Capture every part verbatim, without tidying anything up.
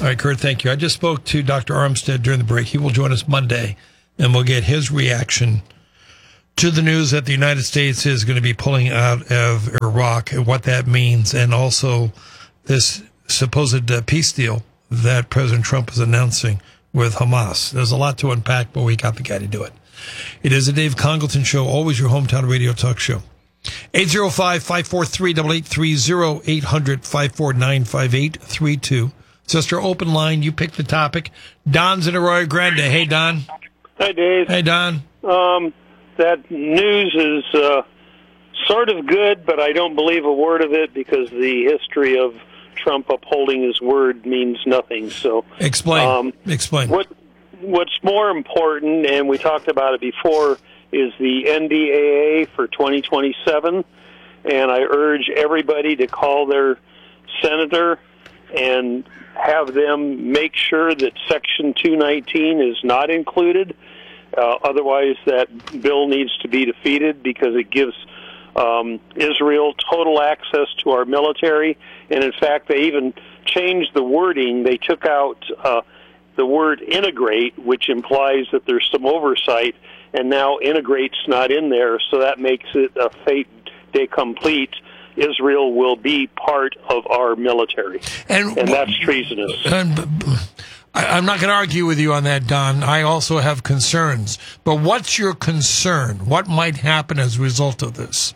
All right, Kurt, thank you. I just spoke to Doctor Armstead during the break. He will join us Monday, and we'll get his reaction to the news that the United States is going to be pulling out of Iraq and what that means, and also this supposed uh, peace deal that President Trump is announcing with Hamas. There's a lot to unpack, but we got the guy to do it. It is the Dave Congleton Show, always your hometown radio talk show. eight oh five, five four three, eight eight three zero, eight hundred, five four nine, five eight three two. Sister, open line. You pick the topic. Don's in Arroyo Grande. Hey, Don. Hi, Dave. Hey, Don. Um, that news is uh, sort of good, but I don't believe a word of it because the history of Trump upholding his word means nothing. So, explain. Um, explain. What What's more important, and we talked about it before, is the N D A A for twenty twenty-seven, and I urge everybody to call their senator and have them make sure that Section two nineteen is not included. Uh, otherwise, that bill needs to be defeated because it gives um, Israel total access to our military. And in fact, they even changed the wording. They took out uh, the word integrate, which implies that there's some oversight, and now integrate's not in there, so that makes it a fait accompli. Israel will be part of our military, and, and that's treasonous. And, I, I'm not going to argue with you on that, Don. I also have concerns. But what's your concern? What might happen as a result of this?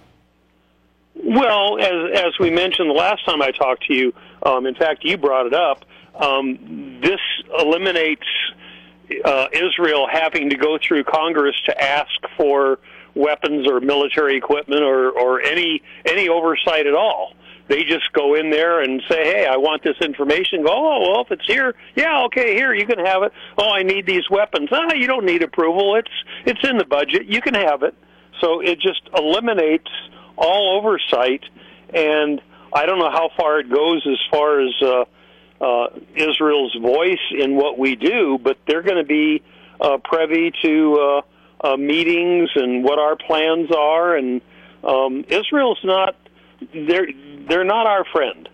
Well, as as we mentioned the last time I talked to you, um, in fact, you brought it up, um, this eliminates uh, Israel having to go through Congress to ask for weapons or military equipment or, or any any oversight at all. They just go in there and say, hey, I want this information. Go, oh, well, if it's here, yeah, okay, here, you can have it. Oh, I need these weapons. Ah, you don't need approval. It's it's in the budget. You can have it. So it just eliminates all oversight, and I don't know how far it goes as far as uh, uh, Israel's voice in what we do, but they're going to be uh, privy to uh, uh, meetings and what our plans are, and um, Israel's not, they're, they're not our friend.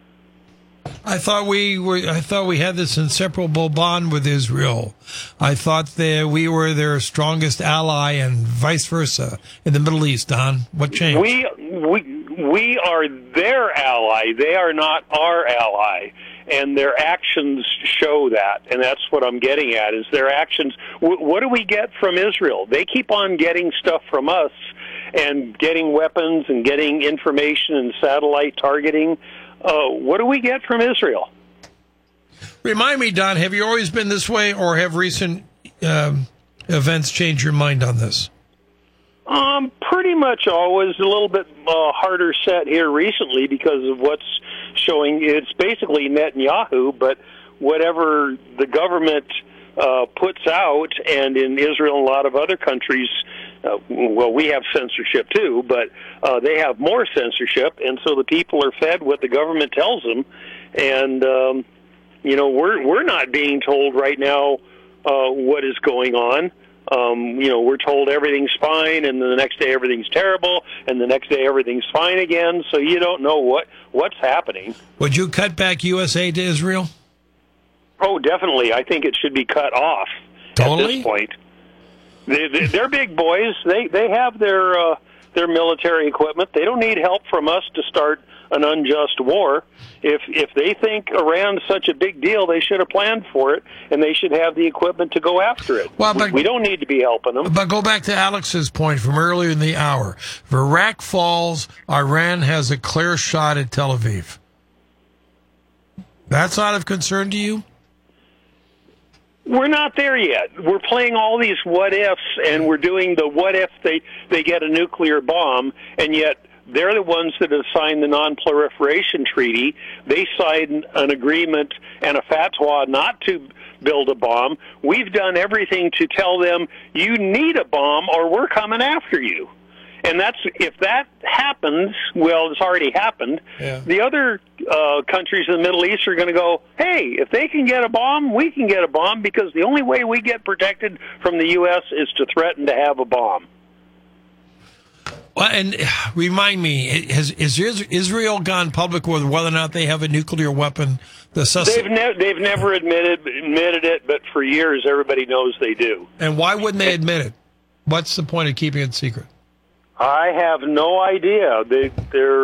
I thought we were. I thought we had this inseparable bond with Israel. I thought that we were their strongest ally, and vice versa in the Middle East. Don, what changed? We we we are their ally. They are not our ally, and their actions show that. And that's what I'm getting at: is their actions. W- what do we get from Israel? They keep on getting stuff from us, and getting weapons, and getting information, and satellite targeting. Uh, what do we get from Israel? Remind me, Don, have you always been this way, or have recent um, events changed your mind on this? Um, pretty much always. A little bit uh, harder set here recently because of what's showing. It's basically Netanyahu, but whatever the government uh, puts out, and in Israel and a lot of other countries, Uh, well, we have censorship too, but uh, they have more censorship, and so the people are fed what the government tells them. And um, you know, we're we're not being told right now uh, what is going on. Um, you know, we're told everything's fine, and then the next day everything's terrible, and the next day everything's fine again. So you don't know what what's happening. Would you cut back U S aid to Israel? Oh, definitely. I think it should be cut off Totally? at this point. They, they, they're big boys. They they have their uh, their military equipment. They don't need help from us to start an unjust war. If if they think Iran's such a big deal, they should have planned for it, and they should have the equipment to go after it. Well, but, we, we don't need to be helping them. But go back to Alex's point from earlier in the hour. If Iraq falls, Iran has a clear shot at Tel Aviv. That's not of concern to you? We're not there yet. We're playing all these what ifs, and we're doing the what if they, they get a nuclear bomb, and yet they're the ones that have signed the Non-Proliferation Treaty. They signed an agreement and a fatwa not to build a bomb. We've done everything to tell them, you need a bomb or we're coming after you. And that's, if that happens, well, it's already happened, yeah. The other uh, countries in the Middle East are going to go, hey, if they can get a bomb, we can get a bomb, because the only way we get protected from the U S is to threaten to have a bomb. Well, and remind me, has is Israel gone public with whether or not they have a nuclear weapon? The sus- they've ne- they've never admitted admitted it, but for years everybody knows they do. And why wouldn't they admit it? What's the point of keeping it secret? I have no idea. They they're